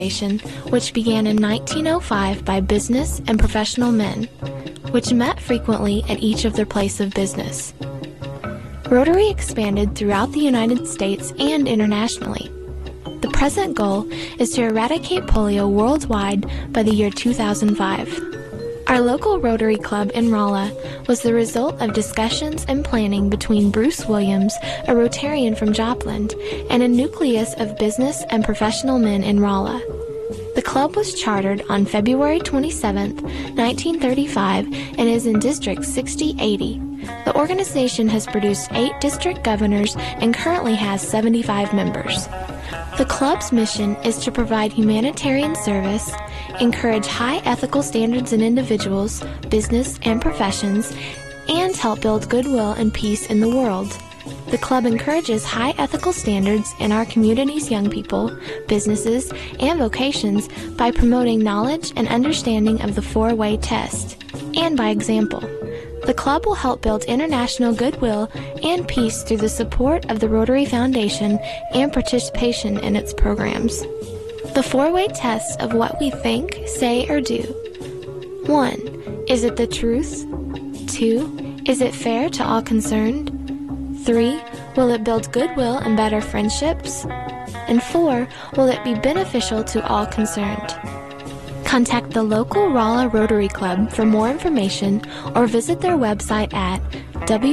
which began in 1905 by business and professional men, which met frequently at each of their place of business. Rotary expanded throughout the United States and internationally. The present goal is to eradicate polio worldwide by the year 2005. Our local Rotary Club in Rolla was the result of discussions and planning between Bruce Williams, a Rotarian from Joplin, and a nucleus of business and professional men in Rolla. The club was chartered on February 27, 1935, and is in District 6080. The organization has produced 8 district governors and currently has 75 members. The club's mission is to provide humanitarian service, encourage high ethical standards in individuals, business, and professions, and help build goodwill and peace in the world. The club encourages high ethical standards in our community's young people, businesses, and vocations by promoting knowledge and understanding of the 4-way test, and by example. The club will help build international goodwill and peace through the support of the Rotary Foundation and participation in its programs. The 4-way test of what we think, say, or do. 1. Is it the truth? 2. Is it fair to all concerned? 3. Will it build goodwill and better friendships? And 4. Will it be beneficial to all concerned? Contact the local Rolla Rotary Club for more information or visit their website at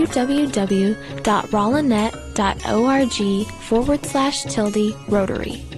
www.rollanet.org/Rotary.